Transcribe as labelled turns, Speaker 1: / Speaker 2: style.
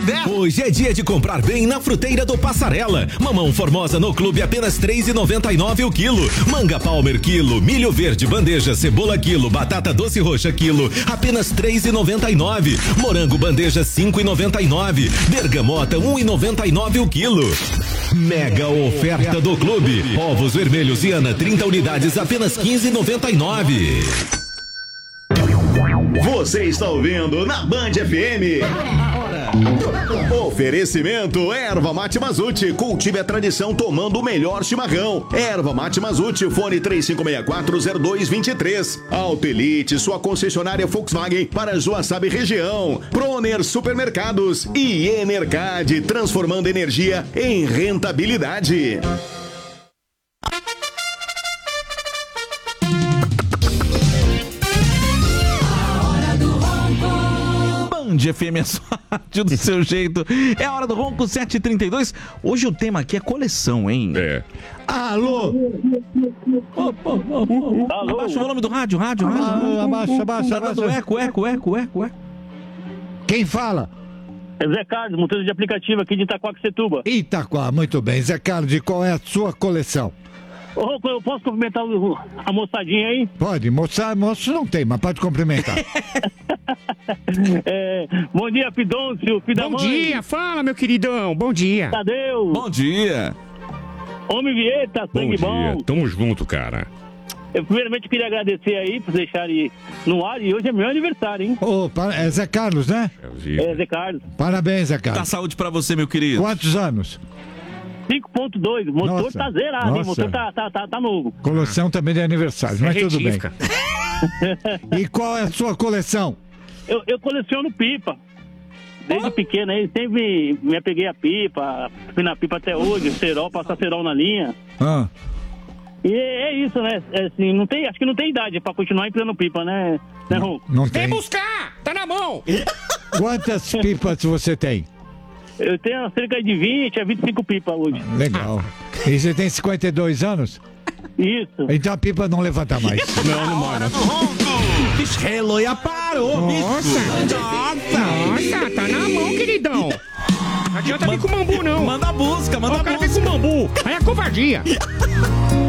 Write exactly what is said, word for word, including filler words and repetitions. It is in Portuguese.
Speaker 1: dez.
Speaker 2: Hoje é dia de comprar bem na Fruteira do Passarela. Mamão Formosa no Clube apenas três e noventa e nove o quilo. Manga Palmer quilo, milho verde bandeja, cebola quilo, batata doce roxa quilo, apenas três e noventa e nove. Morango bandeja cinco e noventa e nove. Bergamota um e noventa e nove o quilo. Mega oferta do Clube. Ovos vermelhos e Ana trinta unidades apenas quinze e noventa e nove.
Speaker 3: Você está ouvindo na Band F M. Oferecimento Erva Mate Mazute. Cultive a tradição tomando o melhor chimarrão. Erva Mate Mazute, fone três cinco seis quatro zero dois dois três. Autelite, sua concessionária Volkswagen para Joaçaba e região. Proner Supermercados e Enercad, transformando energia em rentabilidade.
Speaker 4: Band F M, é só rádio do seu jeito. É a hora do Ronco, sete e trinta e dois. Hoje o tema aqui é coleção, hein?
Speaker 5: É.
Speaker 4: Alô? Oh, oh, oh, oh. Alô? Abaixa o volume do rádio, rádio, rádio.
Speaker 6: Ah, abaixa, abaixa,
Speaker 4: tá dando
Speaker 6: abaixa.
Speaker 4: eco, eco, eco, eco, eco.
Speaker 6: Quem fala?
Speaker 7: É Zé Carlos, motorista de aplicativo aqui de Itaquaquecetuba.
Speaker 6: Itaquá, muito bem. Zé Carlos, de qual é a sua coleção?
Speaker 7: Ô, Ronco, eu posso cumprimentar o- a moçadinha aí?
Speaker 6: Pode, moça, moço não tem, mas pode cumprimentar.
Speaker 7: É, bom dia, Pidôncio, filho da
Speaker 8: Bom
Speaker 7: mãe.
Speaker 8: dia, fala, meu queridão. Bom dia.
Speaker 7: Tadeu.
Speaker 4: Bom dia.
Speaker 7: Homem Vieta,
Speaker 5: Bom
Speaker 7: sangue
Speaker 5: dia.
Speaker 7: bom.
Speaker 5: Tamo junto, cara.
Speaker 7: Eu primeiramente queria agradecer aí por deixarem no ar e hoje é meu aniversário, hein?
Speaker 6: Ô, pa- é Zé Carlos, né?
Speaker 7: É, Zé Carlos.
Speaker 6: Parabéns, Zé
Speaker 4: Tá
Speaker 6: Carlos.
Speaker 4: saúde pra você, meu querido.
Speaker 6: Quantos anos?
Speaker 7: cinco ponto dois, o motor
Speaker 6: Nossa,
Speaker 7: tá zerado, hein? O
Speaker 6: nossa.
Speaker 7: motor tá, tá, tá, tá novo.
Speaker 6: Coleção também de aniversário, mas
Speaker 8: É
Speaker 6: tudo bem.
Speaker 8: retífica.
Speaker 6: E qual é a sua coleção?
Speaker 7: Eu, eu coleciono pipa. Desde pequeno aí, sempre me apeguei a pipa, fui na pipa até hoje, cerol, passar cerol na linha.
Speaker 6: Ah,
Speaker 7: E é isso, né? É assim, não tem, acho que não tem idade pra continuar empilhando pipa, né, né Ron?
Speaker 6: não
Speaker 8: Vem
Speaker 6: tem.
Speaker 8: buscar, tá na mão.
Speaker 6: Quantas pipas você tem?
Speaker 7: Eu tenho cerca de vinte a vinte e cinco pipas hoje.
Speaker 6: Legal. E você tem cinquenta e dois anos?
Speaker 7: Isso.
Speaker 6: Então a pipa não levanta mais.
Speaker 5: Não, não mora.
Speaker 4: Bicho, reloia parou,
Speaker 8: Nossa,
Speaker 4: bicho.
Speaker 8: nossa, tá na mão, queridão. Não adianta vir com bambu, não.
Speaker 4: Manda a busca, manda
Speaker 8: Ó,
Speaker 4: a
Speaker 8: o cara vem
Speaker 4: busca.
Speaker 8: com bambu. Aí é covardia.